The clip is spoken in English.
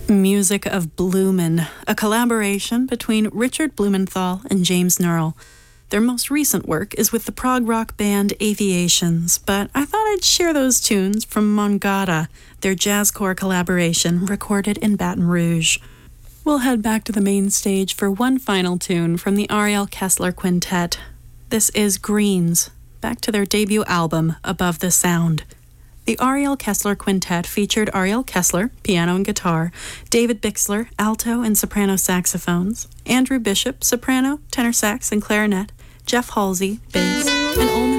Music of Blumen, a collaboration between Richard Blumenthal and James Nurl. Their most recent work is with the prog rock band Aviations, but I thought I'd share those tunes from Mongata, their jazzcore collaboration recorded in Baton Rouge. We'll head back to the main stage for one final tune from the Ariel Kessler Quintet. This is Greens, back to their debut album, Above the Sound. The Ariel Kessler Quintet featured Ariel Kessler, piano and guitar, David Bixler, alto and soprano saxophones, Andrew Bishop, soprano, tenor sax and clarinet, Jeff Halsey, bass,